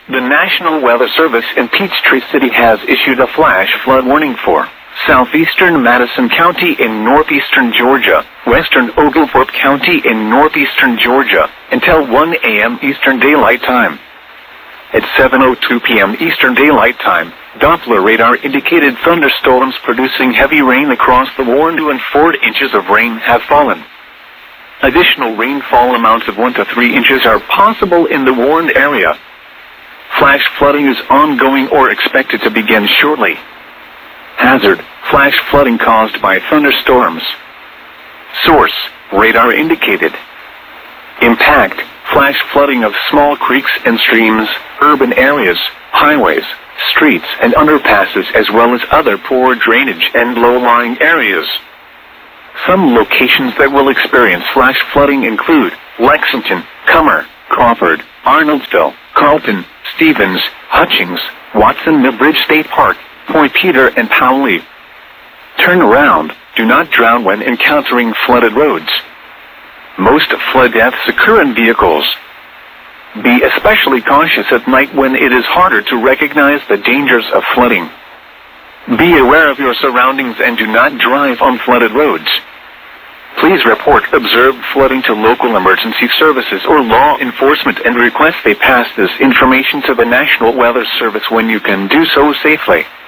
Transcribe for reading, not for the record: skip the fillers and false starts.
The National Weather Service in Peachtree City has issued a flash flood warning for southeastern Madison County in northeastern Georgia, western Oglethorpe County in northeastern Georgia, until 1 a.m. Eastern Daylight Time. At 7:02 p.m. Eastern Daylight Time, Doppler radar indicated thunderstorms producing heavy rain across the warned 2 and 4 inches of rain have fallen. Additional rainfall amounts of 1 to 3 inches are possible in the warned area. Flash flooding is ongoing or expected to begin shortly. Hazard: flash flooding caused by thunderstorms. Source: radar indicated. Impact: flash flooding of small creeks and streams, urban areas, highways, streets and underpasses, as well as other poor drainage and low-lying areas. Some locations that will experience flash flooding include Lexington, Comer, Crawford, Arnoldsville, Carlton, Stevens, Hutchings, Watson Mill Bridge State Park, Point Peter and Powley. Turn around. Do not drown when encountering flooded roads. Most flood deaths occur in vehicles. Be especially cautious at night when it is harder to recognize the dangers of flooding. Be aware of your surroundings and do not drive on flooded roads. Please report observed flooding to local emergency services or law enforcement and request they pass this information to the National Weather Service when you can do so safely.